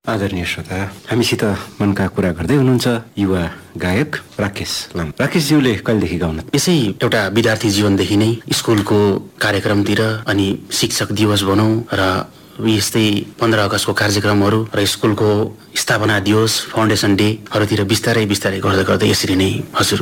आदरणीय श्रोता, हामीसित मनका कुरा गर्दै हुनुहुन्छ युवा गायक राकेश लामा। राकेशज्यूले कहिलेदेखि गाउन? यसै एउटा विद्यार्थी जीवनदेखि नै स्कुलको कार्यक्रमतिर अनि शिक्षक दिवस भनौँ र यस्तै 15 अगस्तको कार्यक्रमहरू र स्कुलको स्थापना दिवस, फाउन्डेसन डेहरूतिर बिस्तारै गर्दै गर्दै यसरी नै हजुर